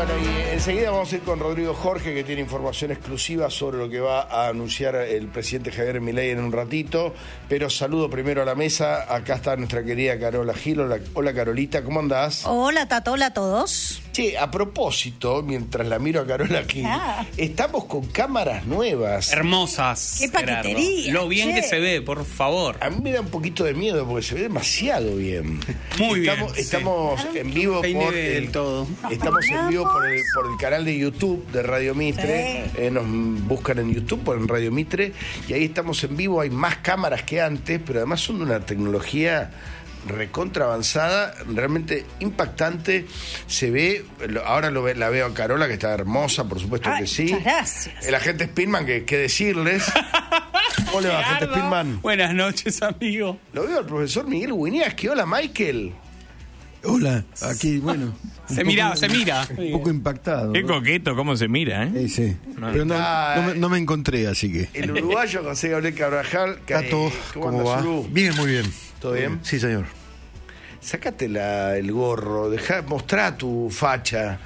Bueno, y enseguida vamos a ir con Rodrigo Jorge, que tiene información exclusiva sobre lo que va a anunciar el presidente Javier Milei en un ratito. Pero saludo primero a la mesa. Acá está nuestra querida Carola Gil. Hola Carolita, ¿cómo andás? Hola Tato, hola a todos. Che, a propósito, mientras la miro a Carola aquí, estamos con cámaras nuevas. Hermosas. ¡Qué paquetería! Gerardo. Lo bien che. que se ve, por favor. A mí me da un poquito de miedo porque se ve demasiado bien. Muy bien. Estamos en vivo por el todo. Estamos en vivo por el canal de YouTube de Radio Mitre. Nos buscan en YouTube por Radio Mitre y ahí estamos en vivo. Hay más cámaras que antes, pero además son de una tecnología recontra avanzada, realmente impactante. Se ve, ahora la veo a Carola, que está hermosa, por supuesto. Ay, que sí. muchas gracias. El agente Spinman, que qué decirles. ¿Cómo le va, agente Spinman? Buenas noches, amigo. Lo veo al profesor Miguel Winiaski. Hola, Michael. Hola, aquí, bueno. Se mira. Un poco impactado. Qué coqueto, cómo se mira, ¿eh? Sí. Pero no me encontré, así que. El uruguayo José Gabriel Carvajal. Tato, ¿cómo va? Zulu? Bien, muy bien. ¿Todo bien? Sí, señor. Sácate el gorro, mostrá tu facha,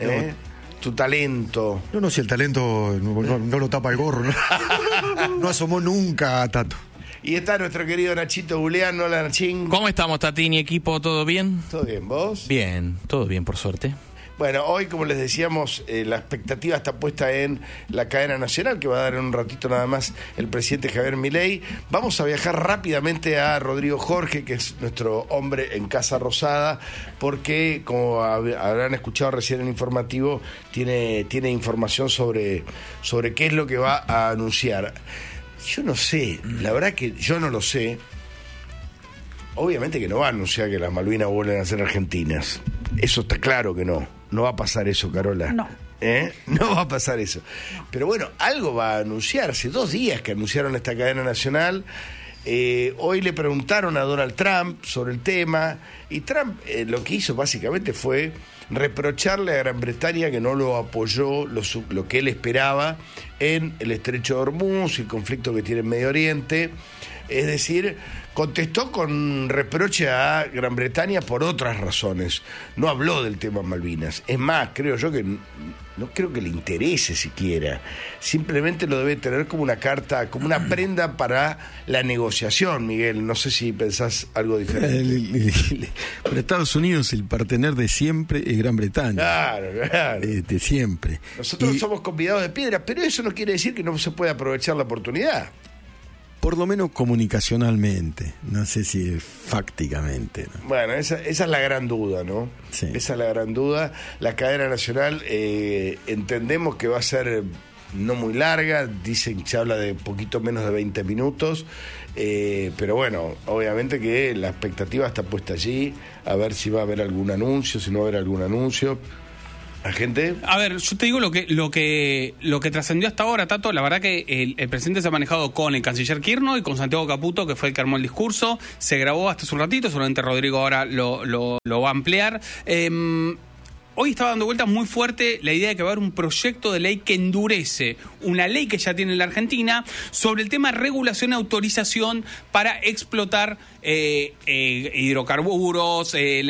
tu talento. No, si el talento no lo tapa el gorro, no asomó nunca, Tato. Y está nuestro querido Nachito Julián. Hola, Nachín. ¿Cómo estamos, Tatini, equipo? ¿Todo bien? ¿Todo bien, vos? Bien, todo bien, por suerte. Bueno, hoy, como les decíamos, la expectativa está puesta en la cadena nacional, que va a dar en un ratito nada más el presidente Javier Milei. Vamos a viajar rápidamente a Rodrigo Jorge, que es nuestro hombre en Casa Rosada, porque, como habrán escuchado recién en el informativo, tiene información sobre qué es lo que va a anunciar. Yo no sé, la verdad que yo no lo sé. Obviamente que no va a anunciar que las Malvinas vuelven a ser argentinas. Eso está claro que no. No va a pasar eso, Carola. No. No va a pasar eso. Pero bueno, algo va a anunciar. Hace 2 días que anunciaron esta cadena nacional. Hoy le preguntaron a Donald Trump sobre el tema. Y Trump lo que hizo básicamente fue reprocharle a Gran Bretaña que no lo apoyó lo que él esperaba en el Estrecho de Hormuz, el conflicto que tiene en Medio Oriente. Es decir, contestó con reproche a Gran Bretaña por otras razones. No habló del tema Malvinas. Es más, creo yo que no creo que le interese siquiera. Simplemente lo debe tener como una carta, como una prenda para la negociación, Miguel. No sé si pensás algo diferente. Para Estados Unidos el partener de siempre es Gran Bretaña. Claro. De siempre. Nosotros somos convidados de piedra, pero eso no quiere decir que no se pueda aprovechar la oportunidad. Por lo menos comunicacionalmente, no sé si fácticamente, ¿no? Bueno, esa es la gran duda, ¿no? Sí. Esa es la gran duda. La cadena nacional entendemos que va a ser no muy larga, dicen que se habla de poquito menos de 20 minutos, pero bueno, obviamente que la expectativa está puesta allí, a ver si va a haber algún anuncio, si no va a haber algún anuncio. ¿La gente? A ver, yo te digo lo que trascendió hasta ahora, Tato. La verdad que el presidente se ha manejado con el canciller Kirchner y con Santiago Caputo, que fue el que armó el discurso. Se grabó hasta hace un ratito, seguramente Rodrigo ahora lo va a ampliar. Hoy estaba dando vueltas muy fuerte la idea de que va a haber un proyecto de ley que endurece una ley que ya tiene la Argentina sobre el tema de regulación y autorización para explotar hidrocarburos,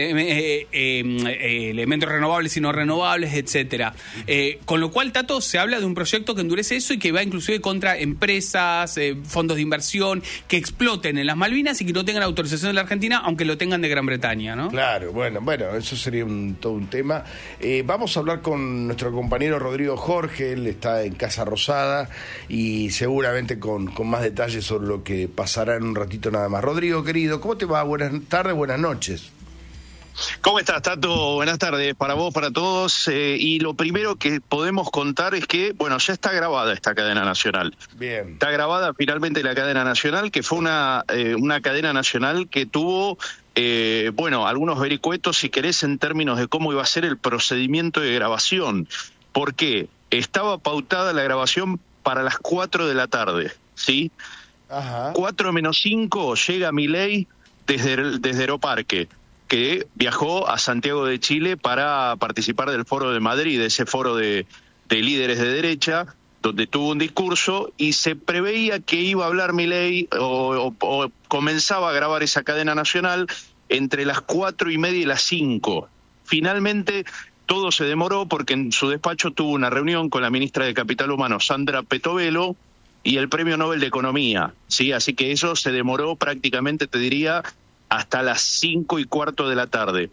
elementos renovables y no renovables, etcétera. Con lo cual, Tato, se habla de un proyecto que endurece eso y que va inclusive contra empresas, fondos de inversión que exploten en las Malvinas y que no tengan autorización de la Argentina, aunque lo tengan de Gran Bretaña, ¿no? Claro, bueno, eso sería todo un tema. Vamos a hablar con nuestro compañero Rodrigo Jorge, él está en Casa Rosada y seguramente con más detalles sobre lo que pasará en un ratito nada más. Rodrigo, querido, ¿cómo te va? Buenas tardes, buenas noches. ¿Cómo estás, Tato? Buenas tardes para vos, para todos. Y lo primero que podemos contar es que, bueno, ya está grabada esta cadena nacional. Bien. Está grabada finalmente la cadena nacional, que fue una cadena nacional que tuvo, algunos vericuetos, si querés, en términos de cómo iba a ser el procedimiento de grabación. ¿Por qué? Estaba pautada la grabación para las 4 de la tarde, ¿sí? Ajá. 4 menos 5 llega Milei desde Aeroparque, que viajó a Santiago de Chile para participar del Foro de Madrid, de ese foro de líderes de derecha, donde tuvo un discurso y se preveía que iba a hablar Milei o comenzaba a grabar esa cadena nacional entre las 4:30 y las 5. Finalmente Todo se demoró porque en su despacho tuvo una reunión con la ministra de Capital Humano, Sandra Petovelo, y el Premio Nobel de Economía, ¿sí? Así que eso se demoró prácticamente, te diría, hasta las 5:15 de la tarde.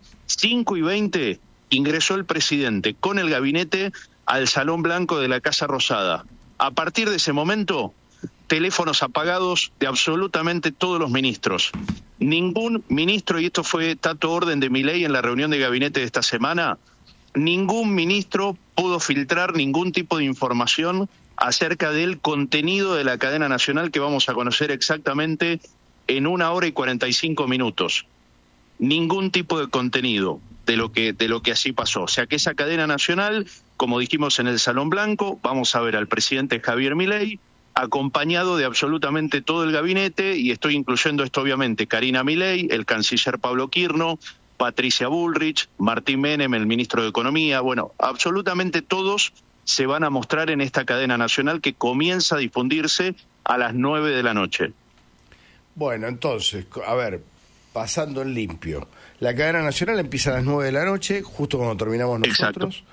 5:20 ingresó el presidente con el gabinete al Salón Blanco de la Casa Rosada. A partir de ese momento, teléfonos apagados de absolutamente todos los ministros. Ningún ministro, y esto fue Tato orden de Milei en la reunión de gabinete de esta semana, ningún ministro pudo filtrar ningún tipo de información acerca del contenido de la cadena nacional que vamos a conocer exactamente en 1 hora y 45 minutos. Ningún tipo de contenido de lo que así pasó. O sea que esa cadena nacional, como dijimos en el Salón Blanco, vamos a ver al presidente Javier Milei acompañado de absolutamente todo el gabinete, y estoy incluyendo esto obviamente Karina Milei, el canciller Pablo Quirno, Patricia Bullrich, Martín Menem, el ministro de Economía. Bueno, absolutamente todos se van a mostrar en esta cadena nacional que comienza a difundirse a las 9 de la noche. Bueno, entonces, a ver, pasando en limpio. La cadena nacional empieza a las 9 de la noche, justo cuando terminamos nosotros.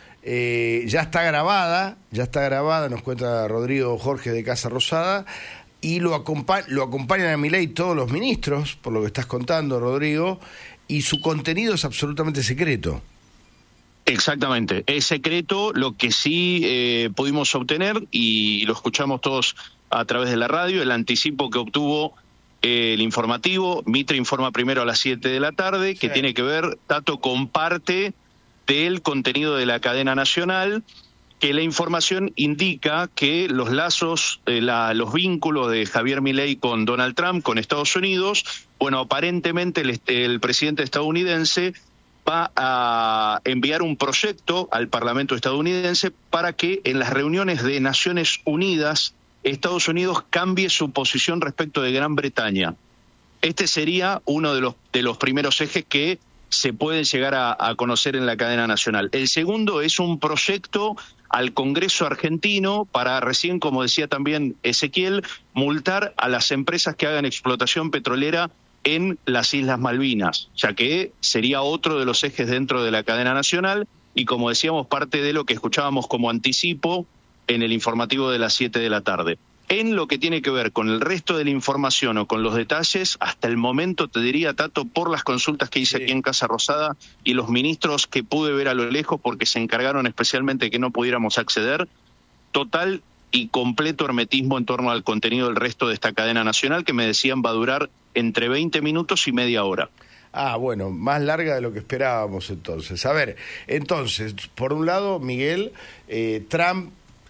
Ya está grabada, nos cuenta Rodrigo Jorge de Casa Rosada, y lo acompañan a Milei todos los ministros, por lo que estás contando, Rodrigo, y su contenido es absolutamente secreto. Exactamente, es secreto. Lo que sí pudimos obtener, y lo escuchamos todos a través de la radio, el anticipo que obtuvo el informativo. Mitre informa primero a las 7 de la tarde, que tiene que ver, Tato, con parte del contenido de la cadena nacional, que la información indica que los lazos, los vínculos de Javier Milei con Donald Trump, con Estados Unidos, bueno, aparentemente el presidente estadounidense va a enviar un proyecto al Parlamento estadounidense para que en las reuniones de Naciones Unidas, Estados Unidos cambie su posición respecto de Gran Bretaña. Este sería uno de los primeros ejes que se pueden llegar a conocer en la cadena nacional. El segundo es un proyecto al Congreso argentino para, recién, como decía también Ezequiel, multar a las empresas que hagan explotación petrolera en las Islas Malvinas, ya que sería otro de los ejes dentro de la cadena nacional, y como decíamos, parte de lo que escuchábamos como anticipo en el informativo de las 7 de la tarde. En lo que tiene que ver con el resto de la información o con los detalles, hasta el momento, te diría, Tato, por las consultas que hice aquí en Casa Rosada y los ministros que pude ver a lo lejos porque se encargaron especialmente de que no pudiéramos acceder, total y completo hermetismo en torno al contenido del resto de esta cadena nacional, que me decían va a durar entre 20 minutos y media hora. Ah, bueno, más larga de lo que esperábamos entonces. A ver, entonces, por un lado, Miguel, Trump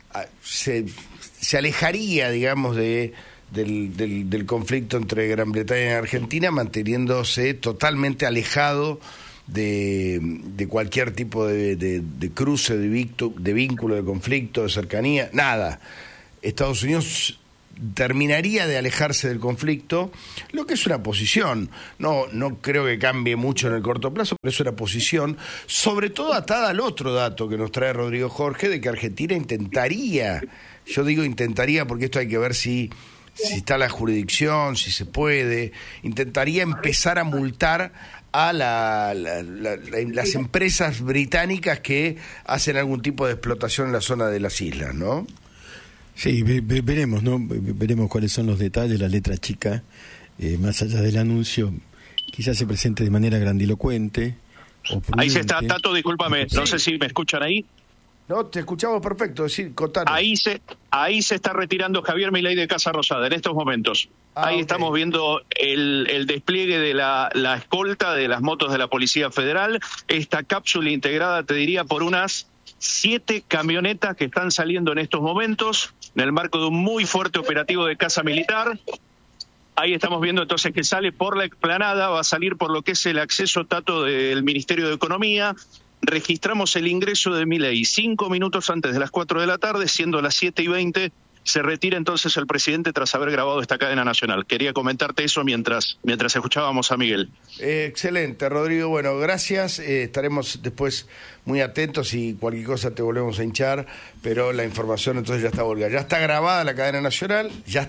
se alejaría, digamos, del conflicto entre Gran Bretaña y Argentina, manteniéndose totalmente alejado de cualquier tipo de cruce, de vínculo, de conflicto, de cercanía, nada. Estados Unidos terminaría de alejarse del conflicto, lo que es una posición. No creo que cambie mucho en el corto plazo, pero es una posición, sobre todo atada al otro dato que nos trae Rodrigo Jorge, de que Argentina intentaría, yo digo intentaría porque esto hay que ver si está la jurisdicción, si se puede, intentaría empezar a multar a las empresas británicas que hacen algún tipo de explotación en la zona de las islas, ¿no? Sí, veremos, ¿no? Veremos cuáles son los detalles, la letra chica, más allá del anuncio, quizás se presente de manera grandilocuente. O prudente. Ahí se está, Tato, discúlpame, no sé si me escuchan ahí. No, te escuchamos perfecto, contanos. Ahí se está retirando Javier Milei de Casa Rosada en estos momentos. Ahí estamos viendo el despliegue de la escolta de las motos de la Policía Federal, esta cápsula integrada, te diría, por unas 7 camionetas que están saliendo en estos momentos en el marco de un muy fuerte operativo de Casa Militar. Ahí estamos viendo entonces que sale por la explanada, va a salir por lo que es el acceso, Tato, del Ministerio de Economía. Registramos el ingreso de Milei 5 minutos antes de las 4 de la tarde, siendo las 7:20, se retira entonces el presidente tras haber grabado esta cadena nacional. Quería comentarte eso mientras escuchábamos a Miguel. Excelente, Rodrigo. Bueno, gracias. Estaremos después muy atentos y cualquier cosa te volvemos a hinchar, pero la información entonces ya está volcada. Ya está grabada la cadena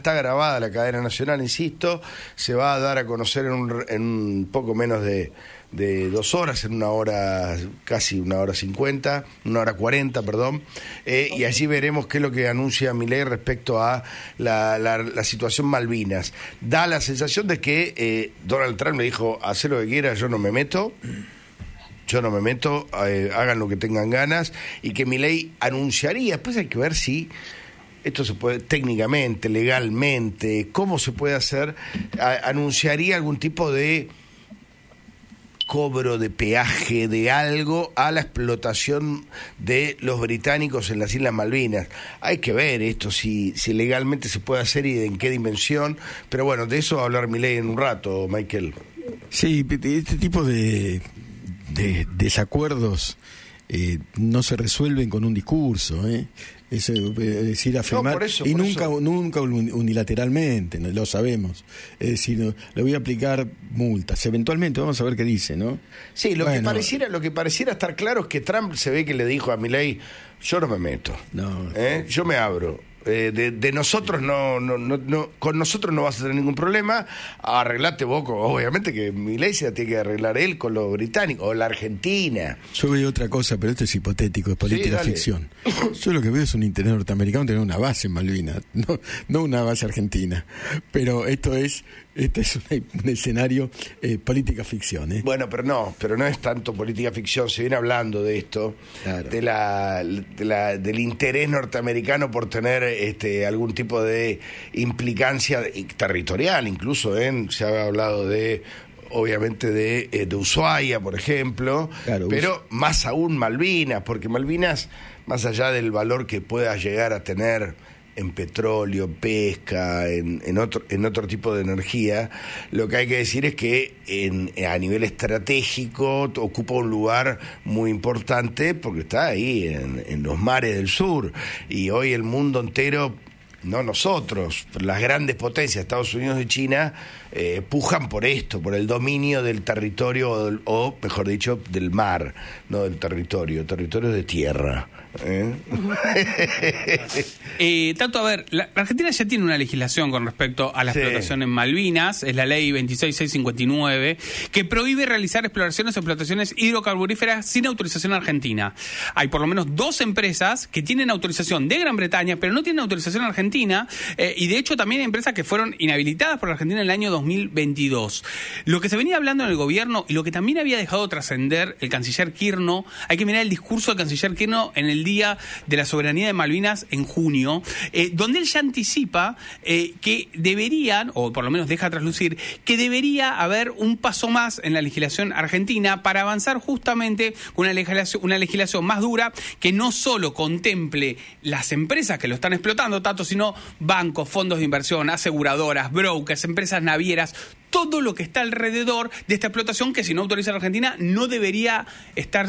nacional, insisto. Se va a dar a conocer en un poco menos de de 2 horas, en casi 1 hora 40, perdón, y allí veremos qué es lo que anuncia Milei respecto a la situación Malvinas. Da la sensación de que Donald Trump le dijo, haz lo que quieras, yo no me meto, hagan lo que tengan ganas, y que Milei anunciaría. Después hay que ver si esto se puede técnicamente, legalmente, cómo se puede hacer, anunciaría algún tipo de cobro de peaje de algo a la explotación de los británicos en las Islas Malvinas. Hay que ver esto, si legalmente se puede hacer y en qué dimensión, pero bueno, de eso va a hablar Milei en un rato, Michael. Sí, este tipo de desacuerdos no se resuelven con un discurso, es decir, afirmar, por eso. Nunca unilateralmente, lo sabemos. Es decir, le voy a aplicar multas, eventualmente vamos a ver qué dice, ¿no? Sí, lo que pareciera estar claro es que Trump se ve que le dijo a Milei, yo no me meto, yo me abro. De nosotros no, con nosotros no vas a tener ningún problema, arreglate vos, obviamente que Milei se la tiene que arreglar él con los británicos, o la Argentina. Yo veo otra cosa, pero esto es hipotético, es política ficción. Yo lo que veo es un interés norteamericano tener una base en Malvinas, no una base argentina, pero esto es un escenario política ficción. Bueno, pero no es tanto política ficción, se viene hablando de esto, claro, del interés norteamericano por tener algún tipo de implicancia territorial, incluso se ha hablado obviamente de Ushuaia, por ejemplo, claro, pero más aún Malvinas, porque Malvinas, más allá del valor que pueda llegar a tener en petróleo, pesca, en otro tipo de energía, lo que hay que decir es que a nivel estratégico ocupa un lugar muy importante porque está ahí en los mares del sur, y hoy el mundo entero, no nosotros, las grandes potencias, Estados Unidos y China, pujan por esto, por el dominio del territorio, o mejor dicho, del mar, no del territorio de tierra. Tanto, a ver, la Argentina ya tiene una legislación con respecto a la explotación en Malvinas, es la ley 26659, que prohíbe realizar exploraciones o explotaciones hidrocarburíferas sin autorización argentina. Hay por lo menos 2 empresas que tienen autorización de Gran Bretaña, pero no tienen autorización argentina, y de hecho también hay empresas que fueron inhabilitadas por la Argentina en el año 2022. Lo que se venía hablando en el gobierno, y lo que también había dejado trascender el canciller Kirchner, hay que mirar el discurso del canciller Kirchner en el Día de la Soberanía de Malvinas en junio, donde él ya anticipa que deberían, o por lo menos deja traslucir, que debería haber un paso más en la legislación argentina para avanzar justamente con una legislación más dura, que no solo contemple las empresas que lo están explotando, tanto, sino bancos, fondos de inversión, aseguradoras, brokers, empresas navieras, todo lo que está alrededor de esta explotación, que si no autoriza la Argentina no debería estar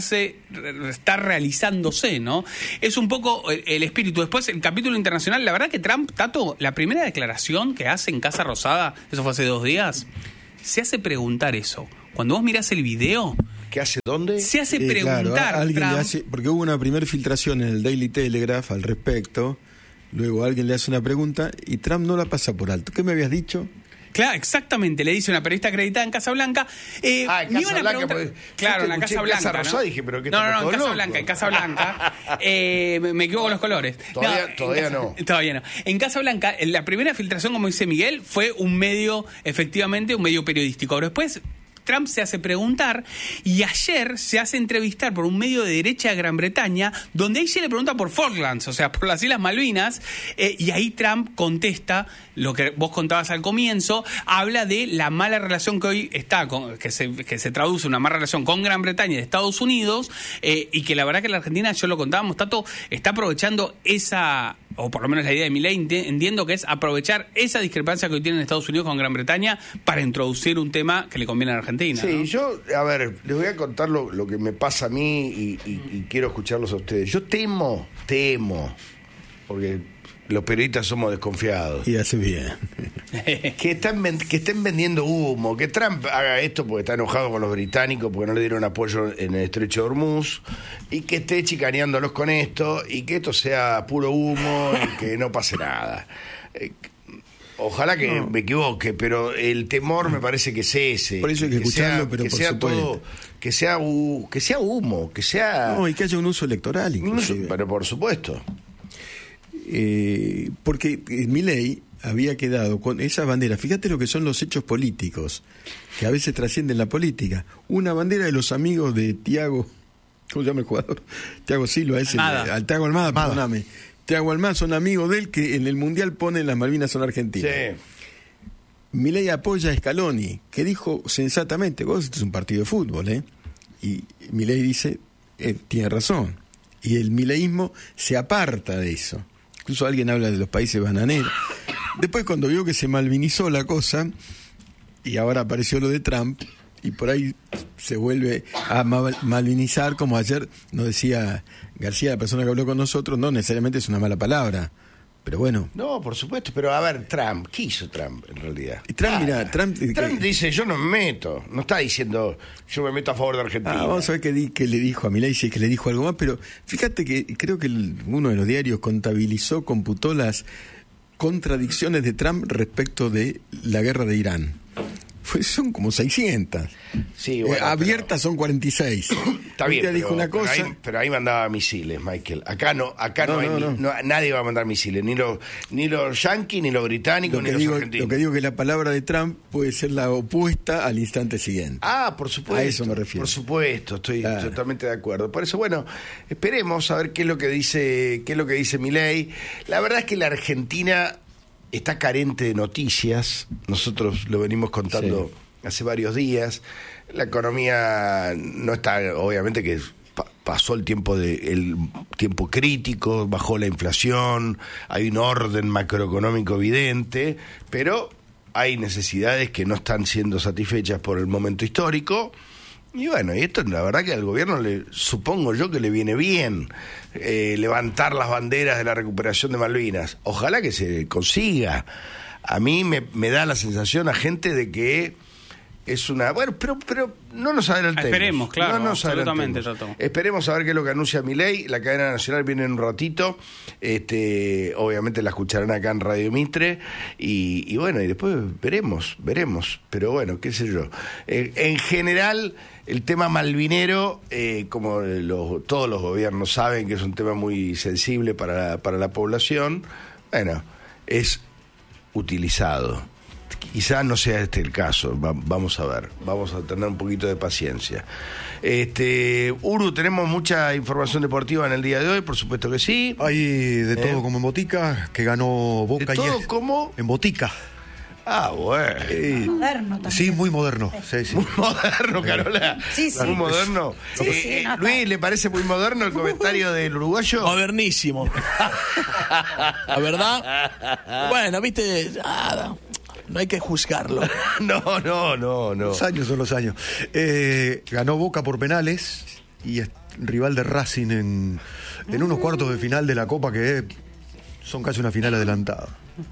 realizándose, ¿no? Es un poco el espíritu. Después, el capítulo internacional, la verdad que Trump, Tato, la primera declaración que hace en Casa Rosada, eso fue hace 2 días, se hace preguntar eso. Cuando vos mirás el video... ¿Qué hace dónde? Se hace preguntar, claro, alguien Trump, le hace, porque hubo una primera filtración en el Daily Telegraph al respecto, luego alguien le hace una pregunta y Trump no la pasa por alto. ¿Qué me habías dicho? Claro, exactamente, le dice una periodista acreditada en Casa Blanca. En Casa Blanca, claro, en la Casa Blanca. Casa Rosada, ¿no? Dije, pero ¿qué no, en Casa loco? Blanca, en Casa Blanca. Me equivoco con los colores. Todavía no. Todavía no. En Casa Blanca, la primera filtración, como dice Miguel, fue un medio, efectivamente, un medio periodístico. Pero después Trump se hace preguntar, y ayer se hace entrevistar por un medio de derecha de Gran Bretaña, donde ahí se le pregunta por Falklands, o sea, por las Islas Malvinas, y ahí Trump contesta lo que vos contabas al comienzo, habla de la mala relación que hoy está, que se traduce en una mala relación con Gran Bretaña y de Estados Unidos, y que la verdad que la Argentina, yo lo contábamos, Tato, está aprovechando esa, o por lo menos la idea de Milei, entiendo que es aprovechar esa discrepancia que hoy tienen Estados Unidos con Gran Bretaña para introducir un tema que le conviene a la Argentina. Sí, ¿no? Yo, a ver, les voy a contar lo que me pasa a mí y quiero escucharlos a ustedes. Yo temo, porque los periodistas somos desconfiados. Y hace bien. que estén vendiendo humo, que Trump haga esto porque está enojado con los británicos porque no le dieron apoyo en el estrecho de Hormuz, y que esté chicaneándolos con esto, y que esto sea puro humo y que no pase nada. Ojalá que me equivoque, pero el temor me parece que es ese. Por eso hay que escucharlo, pero que por sea supuesto. todo, que sea humo, que sea... No, y que haya un uso electoral, inclusive. Pero por supuesto. Porque Milei había quedado con esa bandera. Fíjate lo que son los hechos políticos, que a veces trascienden la política. Una bandera de los amigos de Thiago, ¿cómo se llama el jugador? Thiago Silva, Thiago Almada, perdóname. Thiago Almada son amigos de él, que en el Mundial ponen las Malvinas son argentinas. Sí. Milei apoya a Scaloni, que dijo sensatamente, este es un partido de fútbol, y Milei dice, tiene razón. Y el mileísmo se aparta de eso. Incluso alguien habla de los países bananeros. Después, cuando vio que se malvinizó la cosa, y ahora apareció lo de Trump, y por ahí se vuelve a malvinizar, como ayer nos decía García, la persona que habló con nosotros, no necesariamente es una mala palabra, pero bueno. No, por supuesto, pero a ver, Trump, ¿qué hizo Trump en realidad? Y Trump, mira, Trump dice, yo no me meto, no está diciendo, yo me meto a favor de Argentina. Vamos a ver qué le dijo a Milei, si es que le dijo algo más, pero fíjate que creo que uno de los diarios computó las contradicciones de Trump respecto de la guerra de Irán. Son como 600. Sí, bueno, abiertas son 46. Está bien, dijo una cosa. Pero ahí mandaba misiles, Michael. Acá no nadie va a mandar misiles, ni los yanquis, ni los británicos, ni los argentinos. Lo que digo que la palabra de Trump puede ser la opuesta al instante siguiente. Por supuesto. A eso me refiero. Por supuesto, estoy totalmente de acuerdo. Por eso, bueno, esperemos a ver qué es lo que dice Milei. La verdad es que la Argentina está carente de noticias, nosotros lo venimos contando hace varios días. La economía no está, obviamente que pasó el tiempo crítico, bajó la inflación, hay un orden macroeconómico evidente, pero hay necesidades que no están siendo satisfechas por el momento histórico. Y bueno, y esto la verdad que al gobierno supongo yo que le viene bien levantar las banderas de la recuperación de Malvinas. Ojalá que se consiga. A mí me da la sensación, gente, de que es una... Bueno, pero no nos adelantemos. Esperemos, claro, no nos absolutamente. Esperemos a ver qué es lo que anuncia Milei. La cadena nacional viene en un ratito. Obviamente la escucharán acá en Radio Mitre. Y bueno, y después veremos. Pero bueno, qué sé yo. En general, el tema malvinero, como todos los gobiernos saben que es un tema muy sensible para la población, bueno, es utilizado. Quizás no sea este el caso, vamos a ver, vamos a tener un poquito de paciencia. Uru, tenemos mucha información deportiva en el día de hoy, por supuesto que sí. Hay de todo como en Botica, que ganó Boca. ¿De todo como? En Botica. Bueno. Moderno también. Sí, muy moderno. Sí. Muy moderno, Carola. Sí. Muy moderno. Luis, ¿le parece muy moderno el comentario del uruguayo? Modernísimo. La verdad. Bueno, viste, nada. No hay que juzgarlo. No. Los años son los años. Ganó Boca por penales y es rival de Racing en unos cuartos de final de la Copa que son casi una final adelantada.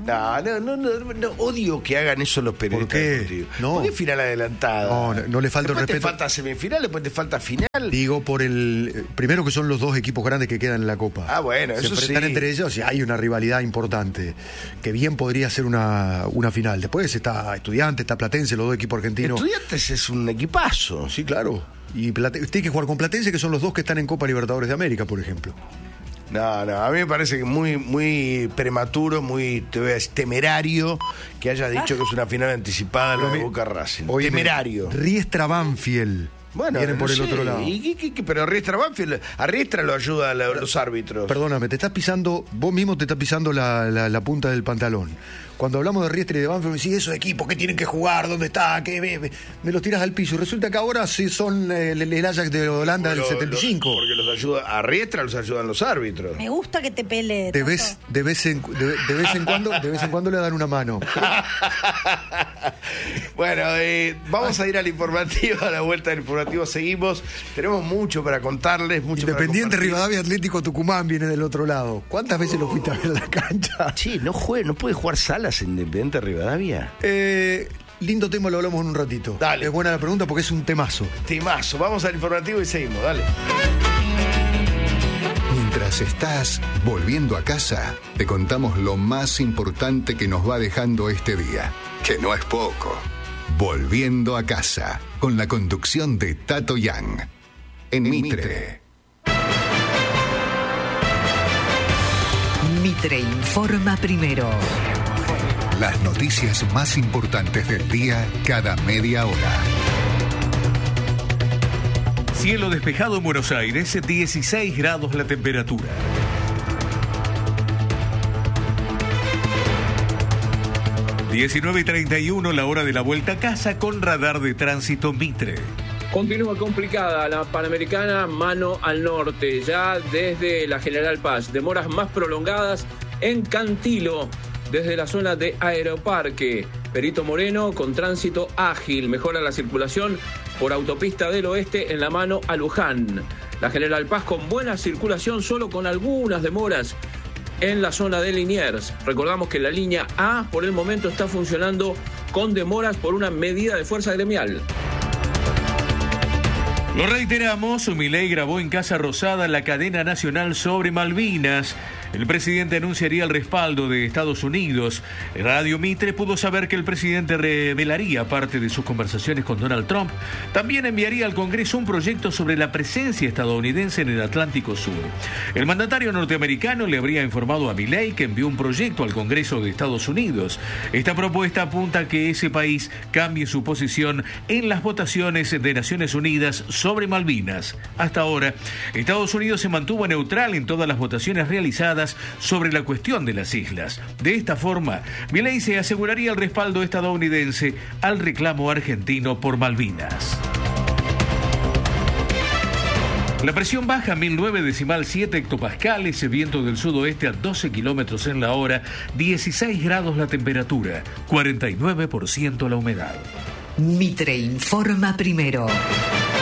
No, odio que hagan eso los periodistas. ¿Por qué? ¿Por qué final adelantada? No le falta el respeto. Después te falta semifinal, después te falta final. Digo, por primero que son los dos equipos grandes que quedan en la Copa. Bueno, se eso enfrentan sí. entre ellos y hay una rivalidad importante, que bien podría ser una final. Después está Estudiantes, está Platense, los dos equipos argentinos. Estudiantes es un equipazo. Sí, claro. Y tiene que jugar con Platense, que son los dos que están en Copa Libertadores de América, por ejemplo. No, a mí me parece que muy prematuro, muy temerario que hayas dicho que es una final anticipada la de Boca Racing. Temerario. Riestra Banfield. Bueno, vienen por el otro lado. Pero Riestra Banfield, a Riestra lo ayuda a los árbitros. Perdóname, vos mismo te estás pisando la punta del pantalón. Cuando hablamos de Riestra y de Banfield, me decís, esos equipos, ¿qué tienen que jugar? ¿Dónde está? Me los tiras al piso. Resulta que ahora sí son el Ajax de Holanda del 75. Porque los ayuda, a Riestra los ayudan los árbitros. Me gusta que te pelee. De vez en cuando le dan una mano. Bueno, vamos a ir al informativo, a la vuelta del informativo seguimos. Tenemos mucho para contarles, mucho Independiente, para Rivadavia, Atlético Tucumán viene del otro lado. ¿Cuántas veces lo fuiste a ver en la cancha? Sí, no puede jugar Salas Independiente Rivadavia. Lindo tema, lo hablamos en un ratito. Dale. Es buena la pregunta porque es un temazo. Vamos al informativo y seguimos, dale. Mientras estás volviendo a casa, te contamos lo más importante que nos va dejando este día, que no es poco. Volviendo a casa, con la conducción de Tato Yang. En Mitre. Mitre informa primero. Las noticias más importantes del día cada media hora. Cielo despejado en Buenos Aires, 16 grados la temperatura. (19:31) la hora de la vuelta a casa con radar de tránsito Mitre. Continúa complicada la Panamericana mano al norte, ya desde la General Paz. Demoras más prolongadas en Cantilo, desde la zona de Aeroparque. Perito Moreno con tránsito ágil, mejora la circulación por Autopista del Oeste en la mano a Luján. La General Paz con buena circulación, solo con algunas demoras en la zona de Liniers. Recordamos que la línea A por el momento está funcionando con demoras por una medida de fuerza gremial. Lo reiteramos, Milei grabó en Casa Rosada la cadena nacional sobre Malvinas. El presidente anunciaría el respaldo de Estados Unidos. Radio Mitre pudo saber que el presidente revelaría parte de sus conversaciones con Donald Trump. También enviaría al Congreso un proyecto sobre la presencia estadounidense en el Atlántico Sur. El mandatario norteamericano le habría informado a Milei que envió un proyecto al Congreso de Estados Unidos. Esta propuesta apunta a que ese país cambie su posición en las votaciones de Naciones Unidas sobre Malvinas. Hasta ahora, Estados Unidos se mantuvo neutral en todas las votaciones realizadas sobre la cuestión de las islas. De esta forma, Milei se aseguraría el respaldo estadounidense al reclamo argentino por Malvinas. La presión baja 1009,7 hectopascales, viento del sudoeste a 12 kilómetros en la hora, 16 grados la temperatura, 49% la humedad. Mitre informa primero.